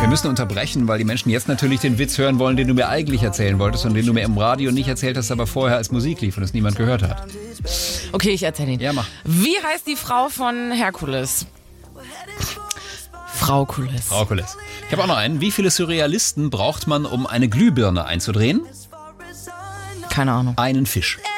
Wir müssen unterbrechen, weil die Menschen jetzt natürlich den Witz hören wollen, den du mir eigentlich erzählen wolltest und den du mir im Radio nicht erzählt hast, aber vorher als Musik lief und es niemand gehört hat. Okay, ich erzähle ihn. Ja, mach. Wie heißt die Frau von Herkules? Fraukules. Fraukules. Ich habe auch noch einen. Wie viele Surrealisten braucht man, um eine Glühbirne einzudrehen? Keine Ahnung. Einen Fisch.